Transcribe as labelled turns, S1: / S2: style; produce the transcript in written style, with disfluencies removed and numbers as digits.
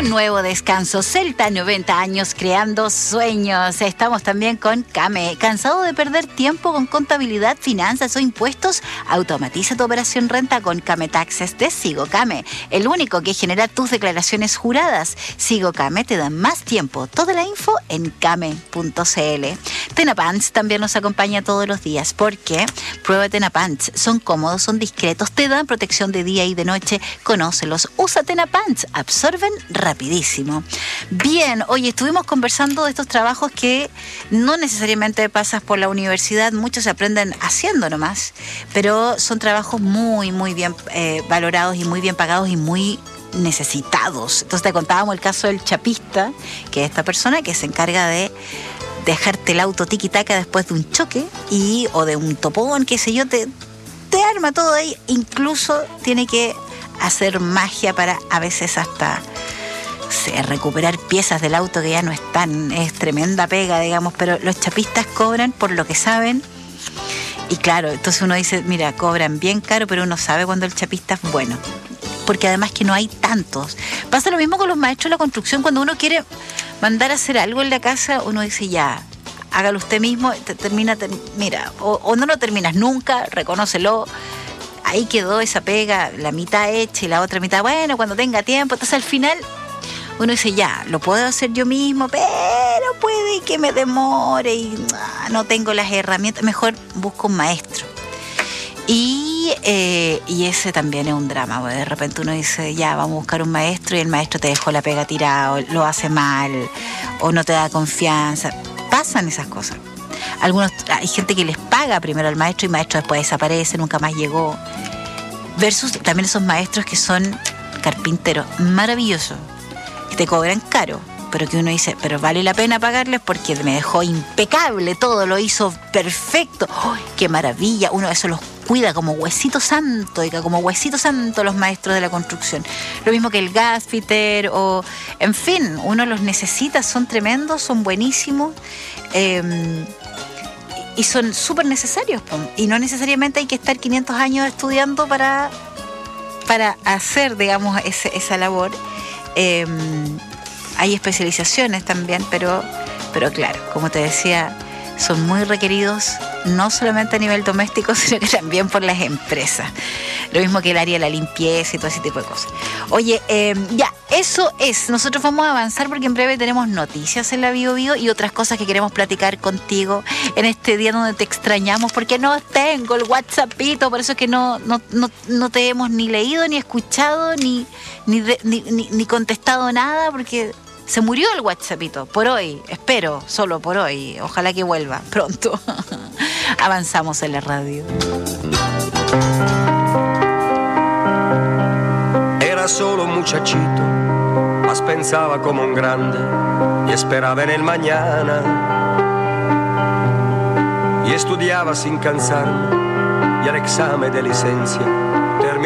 S1: Un nuevo descanso. Celta, 90 años creando sueños. Estamos también con Kame. ¿Cansado de perder tiempo con contabilidad, finanzas o impuestos? Automatiza tu operación renta con Kame Taxes de Sigo Kame, el único que genera tus declaraciones juradas. Sigo Kame te da más tiempo. Toda la info en kame.cl. Tenapants también nos acompaña todos los días porque prueba Tenapants. Son cómodos, son discretos, te dan protección de día y de noche. Conócelos. Usa Tenapants. Absorben rapidísimo. Bien, oye, estuvimos conversando de estos trabajos que no necesariamente pasas por la universidad, muchos se aprenden haciendo nomás, pero son trabajos muy bien valorados y muy bien pagados y muy necesitados. Entonces te contábamos el caso del chapista, que es esta persona que se encarga de dejarte el auto tiki-taka después de un choque o de un topón, qué sé yo, te arma todo ahí, incluso tiene que hacer magia para a veces hasta recuperar piezas del auto que ya no están. Es tremenda pega, digamos, pero los chapistas cobran por lo que saben. Y claro, entonces uno dice, mira, cobran bien caro, pero uno sabe cuando el chapista es bueno, porque además que no hay tantos. Pasa lo mismo con los maestros de la construcción. Cuando uno quiere mandar a hacer algo en la casa, uno dice, ya, hágalo usted mismo, mira, o no lo terminas nunca, reconócelo. Ahí quedó esa pega, la mitad hecha y la otra mitad, bueno, cuando tenga tiempo. Entonces al final uno dice, ya, lo puedo hacer yo mismo, pero puede que me demore y no tengo las herramientas. Mejor busco un maestro. Y ese también es un drama, porque de repente uno dice, ya, vamos a buscar un maestro y el maestro te dejó la pega tirada, o lo hace mal, o no te da confianza. Pasan esas cosas. Hay gente que les paga primero al maestro y el maestro después desaparece, nunca más llegó. Versus también esos maestros que son carpinteros maravillosos, que te cobran caro, pero que uno dice, pero vale la pena pagarles porque me dejó impecable, todo lo hizo perfecto. ¡Oh, qué maravilla! Uno de esos los cuida como huesito santo, los maestros de la construcción. Lo mismo que el gasfitter, o en fin, uno los necesita, son tremendos, son buenísimos. Y son súper necesarios, y no necesariamente hay que estar 500 años estudiando para hacer, digamos, esa labor. Hay especializaciones también, pero claro, como te decía, son muy requeridos, no solamente a nivel doméstico, sino que también por las empresas. Lo mismo que el área de la limpieza y todo ese tipo de cosas. Oye, ya, eso es. Nosotros vamos a avanzar porque en breve tenemos noticias en la Bio Bio y otras cosas que queremos platicar contigo en este día donde te extrañamos, porque no tengo el WhatsAppito, por eso es que no te hemos ni leído, ni escuchado, ni contestado nada, porque se murió el WhatsAppito, por hoy, espero, solo por hoy, ojalá que vuelva pronto. Avanzamos en la radio.
S2: Era solo un muchachito, mas pensaba como un grande y esperaba en el mañana. Y estudiaba sin cansarme y al examen de licencia